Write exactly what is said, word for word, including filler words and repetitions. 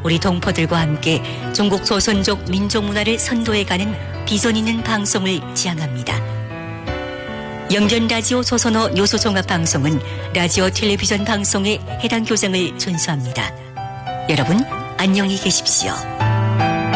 우리 동포들과 함께 중국 조선족 민족 문화를 선도해가는 비전 있는 방송을 지향합니다. 영변 라디오 조선어 요소 종합 방송은 라디오 텔레비전 방송의 해당 교정을 준수합니다. 여러분 안녕히 계십시오.